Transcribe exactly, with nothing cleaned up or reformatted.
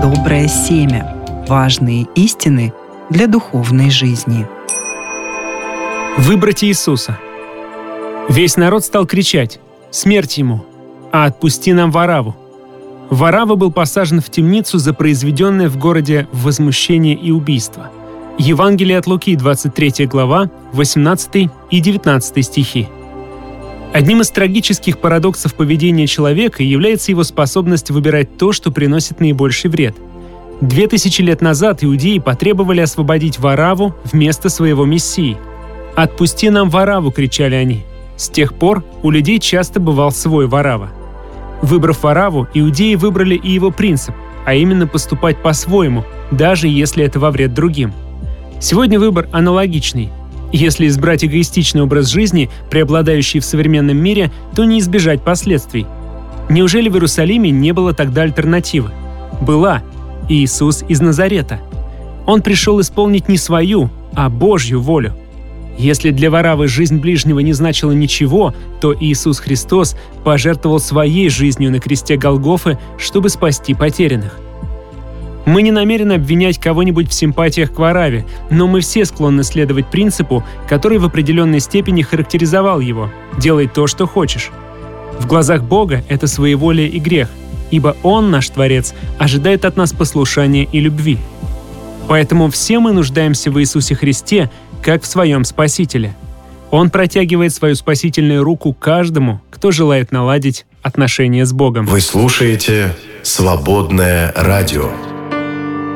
доброе семя, важные истины для духовной жизни. Выбрать Иисуса. Весь народ стал кричать: «Смерть ему! А отпусти нам Варавву!» Варавва был посажен в темницу за произведенное в городе возмущение и убийство. Евангелие от Луки, двадцать третья глава, восемнадцатый и девятнадцатый стихи. Одним из трагических парадоксов поведения человека является его способность выбирать то, что приносит наибольший вред. Две тысячи лет назад иудеи потребовали освободить Варавву вместо своего мессии. «Отпусти нам Варавву!» — кричали они. С тех пор у людей часто бывал свой Варавва. Выбрав Варавву, иудеи выбрали и его принцип, а именно поступать по-своему, даже если это во вред другим. Сегодня выбор аналогичный. Если избрать эгоистичный образ жизни, преобладающий в современном мире, то не избежать последствий. Неужели в Иерусалиме не было тогда альтернативы? Была. Иисус из Назарета. Он пришел исполнить не свою, а Божью волю. Если для Вараввы жизнь ближнего не значила ничего, то Иисус Христос пожертвовал своей жизнью на кресте Голгофы, чтобы спасти потерянных. Мы не намерены обвинять кого-нибудь в симпатиях к Варавве, но мы все склонны следовать принципу, который в определенной степени характеризовал его – «делай то, что хочешь». В глазах Бога это своеволие и грех, ибо Он, наш Творец, ожидает от нас послушания и любви. Поэтому все мы нуждаемся в Иисусе Христе, как в своем Спасителе. Он протягивает свою спасительную руку каждому, кто желает наладить отношения с Богом. Вы слушаете «Свободное радио».